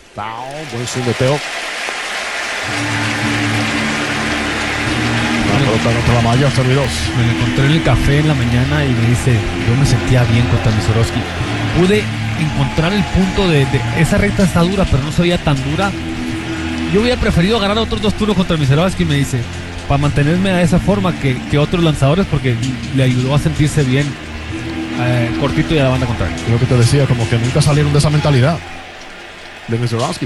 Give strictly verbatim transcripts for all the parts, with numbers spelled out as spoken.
Down, buen swing de Teo. La pelota contra la malla, servidor. Me lo encontré en el café en la mañana y me dice, yo me sentía bien contra Misorowski. Pude encontrar el punto de, de esa recta está dura, pero no se veía tan dura. Yo hubiera preferido ganar otros dos turnos contra Misorowski, me dice, para mantenerme a esa forma que, que otros lanzadores, porque le ayudó a sentirse bien eh, cortito y a la banda contraria. Lo que te decía, como que nunca salieron de esa mentalidad de Misorowski.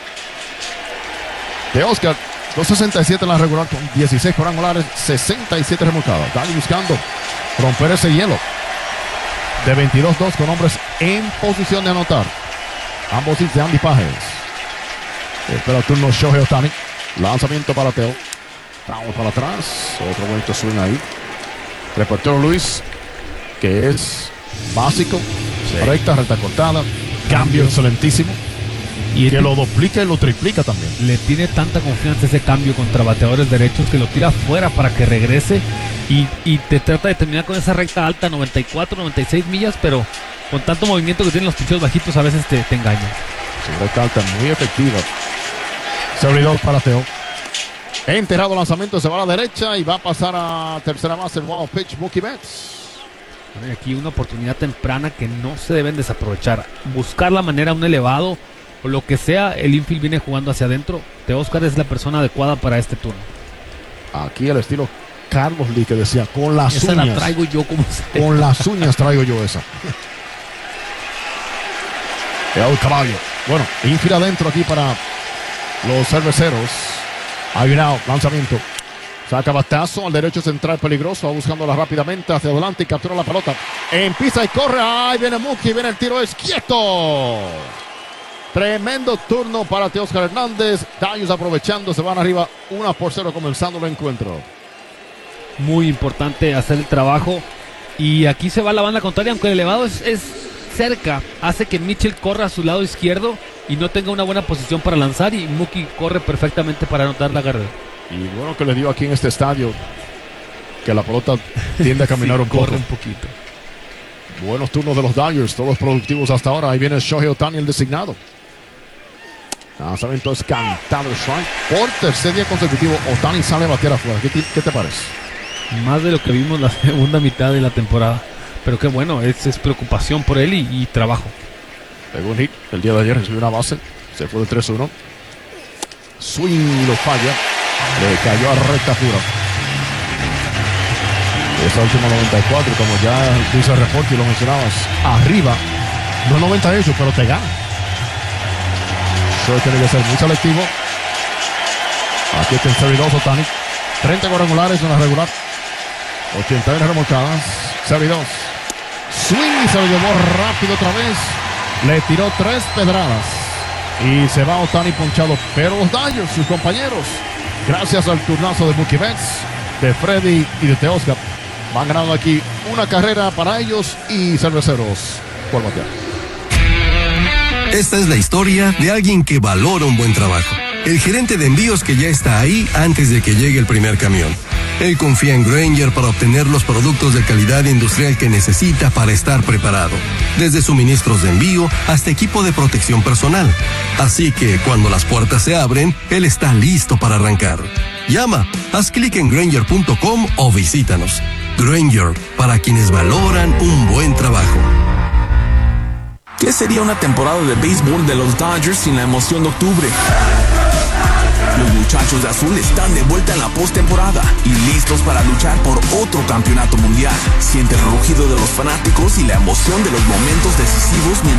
De Oscar, dos sesenta y siete en la regular con dieciséis cuadrangulares, sesenta y siete remolcadas. Dani buscando romper ese hielo. De veintidós dos con hombres en posición de anotar. Ambos hits de Andy Pages. Espera el turno Shohei Ohtani. Lanzamiento para Teo. Vamos para atrás. Otro bonito swing ahí. Reportero Luis, que es básico. Sí. Recta, recta cortada. Cambio excelentísimo. Y que lo duplica y lo triplica también. Le tiene tanta confianza ese cambio contra bateadores derechos que lo tira afuera para que regrese y, y te trata de terminar con esa recta alta, noventa y cuatro, noventa y seis millas, pero con tanto movimiento que tienen los picheos bajitos a veces te, te engañan. Sí, recta alta muy efectiva. Servidor para Teo. Enterado lanzamiento, se va a la derecha y va a pasar a tercera base el wild pitch Mookie Betts. Bueno, aquí una oportunidad temprana que no se deben desaprovechar. Buscar la manera, un elevado o lo que sea, el infield viene jugando hacia adentro. Teo Oscar es la persona adecuada para este turno. Aquí el estilo Carlos Lee, que decía, con las esa uñas. la traigo yo como sea. Con las uñas traigo yo esa. El caballo. Bueno, infield adentro aquí para los cerveceros. Hay un out, lanzamiento. Saca batazo al derecho central peligroso. Va buscándola rápidamente hacia adelante y captura la pelota. Empieza y corre. Ahí viene Mookie. Viene el tiro. Es quieto. Tremendo turno para Teóscar Hernández. Dayos aprovechando. Se van arriba una por cero comenzando el encuentro. Muy importante hacer el trabajo. Y aquí se va la banda contraria. Aunque el elevado es, es cerca. Hace que Mitchell corra a su lado izquierdo y no tenga una buena posición para lanzar. Y Mookie corre perfectamente para anotar la carrera. Y bueno que le dio aquí en este estadio, que la pelota tiende a caminar sí, un poco. Corre un poquito. Buenos turnos de los Dodgers, todos productivos hasta ahora. Ahí viene Shohei Ohtani, el designado. Lanzamiento es cantado, strike. Por tercer día consecutivo, Ohtani sale a batear afuera. ¿Qué te, qué te parece? Más de lo que vimos la segunda mitad de la temporada. Pero qué bueno, es, es preocupación por él y, y trabajo. Pegó un hit el día de ayer, recibió una base. Se fue de tres uno. Swing lo falla. Le cayó a recta pura. Esa última noventa y cuatro, como ya dice el reporte y lo mencionabas, arriba, no noventa y ocho, pero te gana. Eso tiene que ser muy selectivo. Aquí está el servidor Ohtani. treinta cuadrangulares en la regular. ochenta y uno remolcadas. Servidor. Swing y se lo llevó rápido otra vez. Le tiró tres pedradas. Y se va Ohtani ponchado. Pero los Dodgers, sus compañeros, gracias al turnazo de Mookie Betts, de Freddy y de Teóscar, van ganando aquí una carrera para ellos y cerveceros por batear. Esta es la historia de alguien que valora un buen trabajo. El gerente de envíos que ya está ahí antes de que llegue el primer camión. Él confía en Grainger para obtener los productos de calidad industrial que necesita para estar preparado. Desde suministros de envío hasta equipo de protección personal. Así que cuando las puertas se abren, él está listo para arrancar. Llama, haz clic en Grainger punto com o visítanos. Grainger, para quienes valoran un buen trabajo. ¿Qué sería una temporada de béisbol de los Dodgers sin la emoción de octubre? Los muchachos de azul están de vuelta en la postemporada y listos para luchar por otro campeonato mundial. Siente el rugido de los fanáticos y la emoción de los momentos decisivos mientras